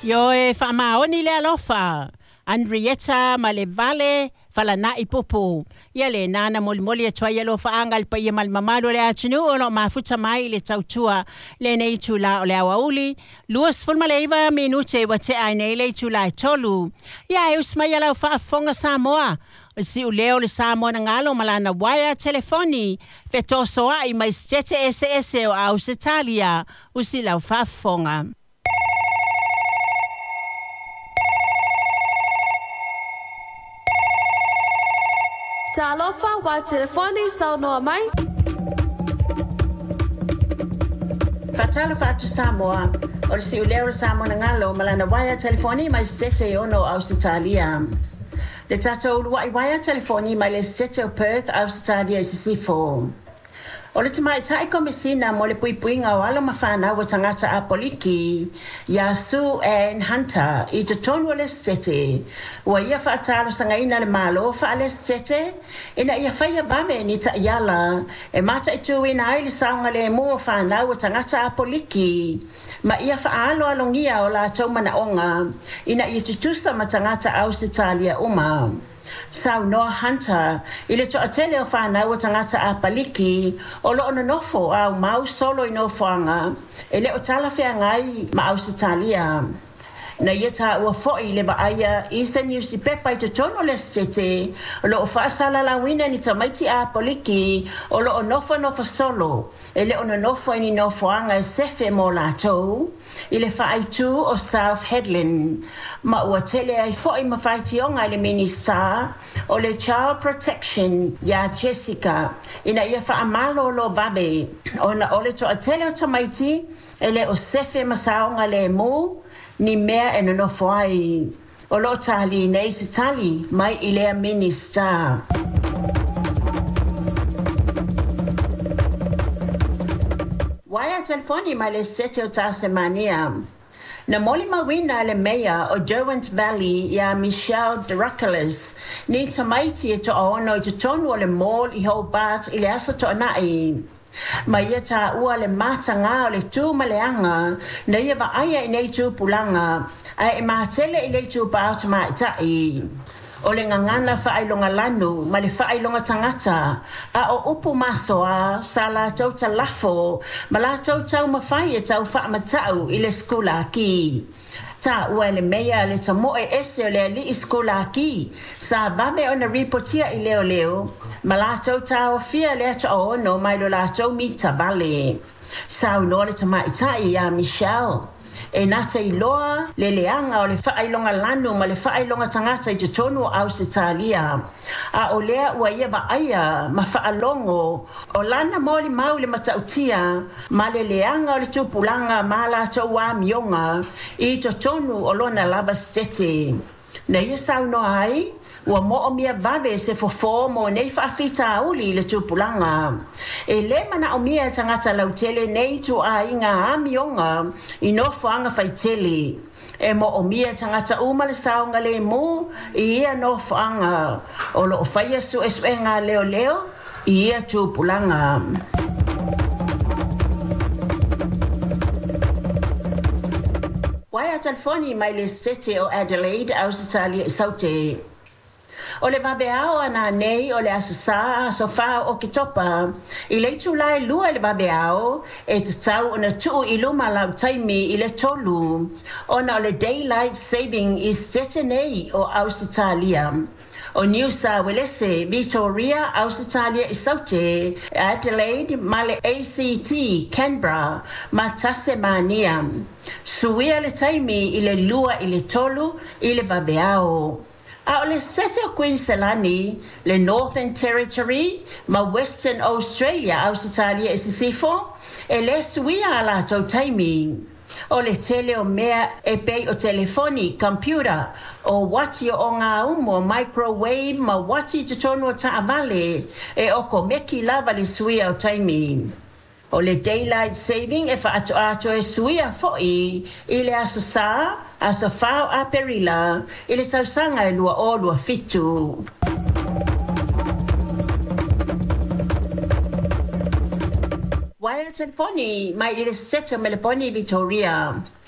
Yo e whamaoni le alofa. Andrietta Malevale falana ipupu. Ia le nana moli e toa lo faanga le paia malmamalo le atinu o lo mafuta mai le tautua le nei tula o le awauli. Luas fulmaleiva minute wa te aine le tula e tolu. Ia e usmai ala whaafonga Samoa. Si uleo le Samoa na ngalo malana waya telefoni. Feto soa I mai stete ese o Ausitalia. Usi lau whaafonga. Talofa wa telefoni sau noa mai. Fatalofa atu Samoa. O si ulero Samoa na ngalo malana waya telefoni mai stete ono Ausitalia. Le tato uluai waya telefoni mai le stete o Perth Ausitalia sisifo. O le tamai tai komisina mo le puipuinga o alo mawhana wa tangata a poliki ia Sue Ann Hunter I te tonu le stete wa ia whaatalo sanga ina le malo wha le stete ina ia whaia bame ni ta iala e mata I tu ina ai le saunga le mua whana wa tangata a poliki ma ia whaalo alongia o la tau manaonga ina ia tutusa ma tangata Ausitalia uma. Sau Noah Hunter ile to atele o whanau o tangata a paliki o lo ono nofo au mau solo I nofoanga ele o tala whea ngai ma Ausitalia. Na ia ta ua foi le baaya I se niusi pepa I te tono le stete o lo o whaasala la wina ni tamaiti a poliki o lo o nofo solo ele ono nofo ni nofoanga e sefe mo la tou ile whaaitu o South Headland ma ua tele ai foi ma whaitionga le minister o le Child Protection ya Jessica ina ia whaamalo lo babe ona ole to a tele o tamaiti ele o sefe masaonga le mo ni mea eno no foai o lo tali nei se tali mai ilea minister. Waya telefoni mai le sete o Tasmania. Na moli mawina le mea o Derwent Valley ya Michelle Draculas ni tamaiti e to ono I te tonu o le mall I Hobart I le asa to anai. Ma ia ta ua le matanga o le tū maleanga na ia wa aia I nei tū pulanga ai e mātele I nei tū pāota maitai. O le ngangana whaailonga lanu ma le whaailonga tangata a o upu masoa sa la tau talafo ma la tau mawhai e tau whaamatau I le skula ki. Ta ua le mea le tamoe ese o le li iskola ki sa vame ona ripotia I leo ma la tau tau fia le ato o ono mai lo la tau mita vale sa uno le tamaitai ya Michelle e nata I loa le leanga o le whaailonga lanu ma le whaailonga tangata I te tonu o Ausitalia a o lea ua ia wa aia ma whaalongo o lana moli mau le matautia ma le leanga o le tupulanga ma la tau wa mionga I te tonu o lona lava stete na ia sauno ai ua mo mia vave se fofo mo nei whaafita uli le tupulanga. E le mana o mia tangata lautele nei tu a inga amionga I no whaanga whaitele. E mo o mia tangata uma le saunga le mo I ia no whaanga. O lo o whaia su esuenga leo I ia tupulanga. Waya telefoni mai le stete o Adelaide, Ausitalia Saute. O le babeao ana nei o le asasa so fa o kitopa I le tulai lua le babeao e te tau ona tuu I luma lau taimi I le tolu ona o le daylight saving I stete nei o Ausitalia o New South Wales, Victoria, Ausitalia I Saute, Adelaide, ma le ACT, Canberra, ma Tasmania. Suia le taimi I le lua I le tolu I le babeao. A o le sete o Queensland, le Northern Territory, ma Western Australia, Ausitalia I sisifo, e le suia ala tau taimi. O le tele o mea e pei o telefoni, computer, o wati o ngā umo, microwave, ma wati te tonu o taavale, e oko meki lava le suia o taimi. O le daylight saving e whaato e suia foi I le asasa, asa whao a perila, I le tausanga e lua o lua fitu. Waia telefoni mai I le seta me le poni Victoria.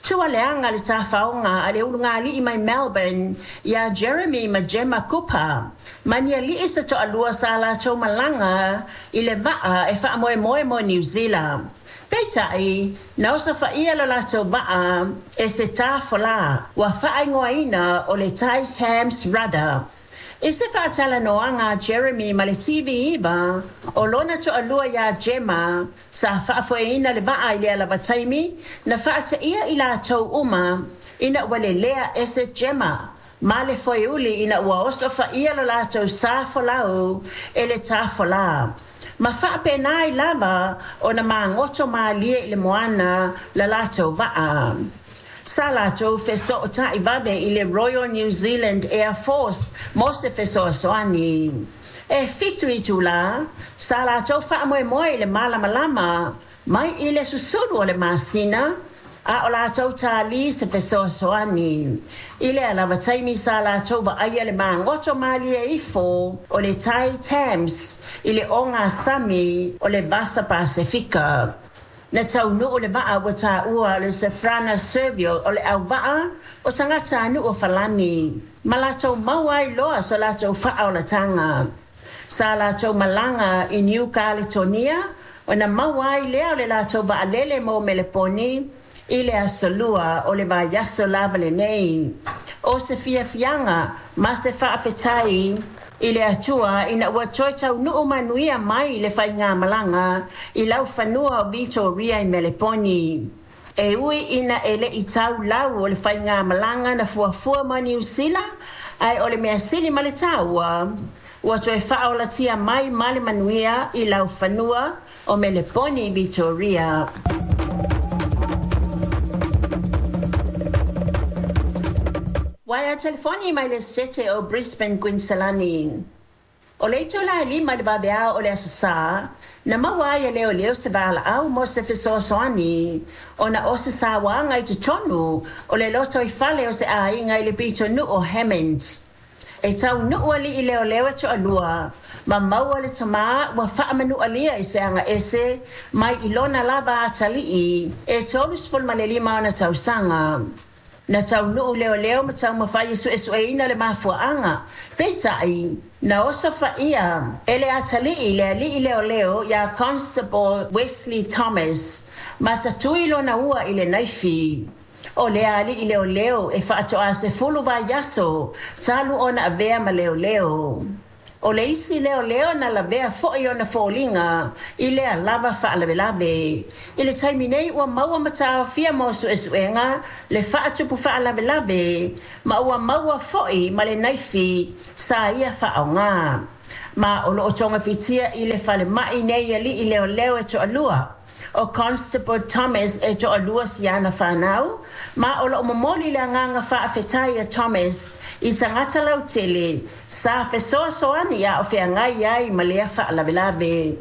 Tua leanga le tāwhaonga a le ulunga li I mai Melbourne ia Jeremy Majema Cooper. Mania li isa to alua sa la tau malanga I le vaa e wha moe mo New Zealand. Peitai, na osa whaia la tau vaa e se tāwhala wa whaingoa ina o le Tai Thames Rudder. E se whaatala noanga Jeremy ma le TV iba o lona to alua ia Gemma sa whaafoeina le vaa I le alava taimi na whaata ia I la tau uma ina wale lea ese Gemma ma le foeuli ina ua oso whaia la tau sa whalau e le ta whala. Ma whaapena I lava o na maangoto maa lie I le moana la tau vaa. Salato feso o ta ivabe I le Royal New Zealand Air Force mo se feso soani. E fitu I tula, salato wha moe I le malama mai I le susuru o le masina, a o la tau ta li se feso soani. I le alava taimi salato va aia le maangoto mali e ifo o le Tai Thames I le onga Sami o le Vasa Pasifika. Na tau nu o le vaa wa ta ua le Sefrana Servio o le au vaa o tangata nu o falani. Ma la tau mawai loa sa la tau faa o la tanga. Sa la tau malanga I New Caledonia o na mawai lea o le la tau vaa lele mo meleponi I le asalua o le va yaso lava le nei. O se fianga ma se faa fetai I le atua ina ua toi tau nuu manuia mai le whainga malanga I lau whanua o Victoria I Meleponi. E ui ina ele I tau lau o le whainga malanga na fuafua ma New Zealand ai o le mea sili ma le taua. Ua toi whaola tia mai ma le manuia I lau whanua o Meleponi Victoria. Waia telefoni mai le sete o Brisbane Queenslandi. O leito la lima le babea o le asasa, na mawai leo se vala au mo se fesosoani, o na o se sawa ngai tutonu, o le loto I fale o se ai ngai le pito nu o Hammond. E tau nu ali I leo to alua, ma maua le tama wa whaamanu alia I se anga ese, mai ilona lava atali e tolus fol malelima ona tau sanga. Na tau nuu leo ma tau mawhai su esueina le mafuaanga. Peitai, na osa whaia, ele atali le ali leo ya Constable Wesley Thomas, ma tatui lo na ua I le naifi. O le ali leo e whaatoa se fulu wa yaso, talu ona avea ma leo. O le isi leo na la vea fo'i o na fōlinga I lea lava whaalawelawe. I le taiminei ua maua matao fia mo su esuenga le whaatupu whaalawelawe ma ua maua fo'i ma le naifi sa ia whaonga. Ma o loo tonga fitia I le whale mai nei ali I leo e to alua. O Constable Thomas e to alua siana whanau. Ma o loo momoli le nganga whaafetai a Thomas I tangata lau tele, sa fesoa soani a o fea ngai ai ma lea whaalawelawe.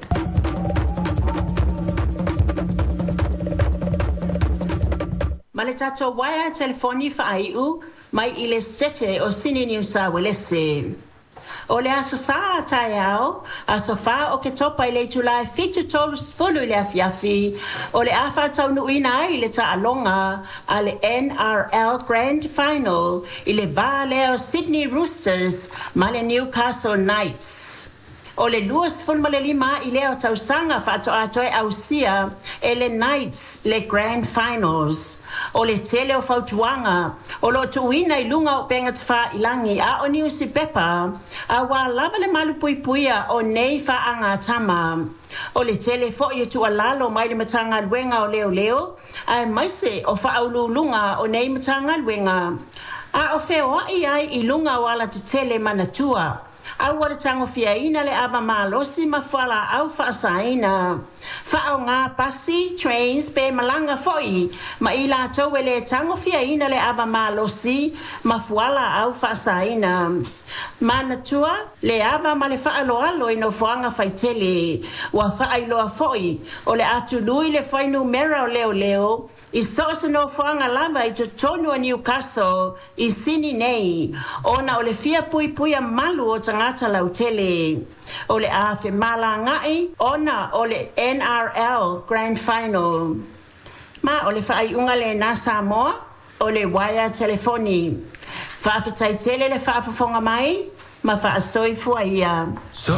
Ma le tato waia telefoni whaaiu mai I le sete o Sini New South Wales. O le aso saa tai ao, aso wha o ke topa I le tulai fitu tolus fulu I le afiafi, o le awha tau nuina ai le ta alonga a le NRL Grand Final I le va leo Sydney Roosters ma le Newcastle Knights. O le luas fun ma le lima I leo tau sanga wha atoe au sia e le Knights le Grand Finals. O le tele o fautuanga, o lo tuina I lunga o penga tawha ilangi a o niu si pepa, a wa lava le malu puipuia o nei wha anga tama. O le tele fo I tu alalo mai le matanga luenga o leo, a maise o wha au lunga o nei matanga luenga. A o feo ai I lunga wala te tele manatua. Au wale tango fia ina le ava malosi ma whala au whaasaina. Whaau ngā pasi, trains, pe malanga foi, ma I la tau le tango fia ina le ava malosi ma whala au whaasaina. Mana tua, le ava ma le whaaloalo I no whaanga whaitele, wa whaailoa foi, o le atu lui le whainu mera o leo, I sosa no whaanga lava I to tonu a Newcastle, I sini nei, ona o le fia pui a malu o tangata lautele. O le awhi mala ngai, ona o le NRL Grand Final. Ma o le whaaiunga le nā Samoa o le waia telefoni. Whaafetai tele le whaafafonga mai, ma whaasoifua ia.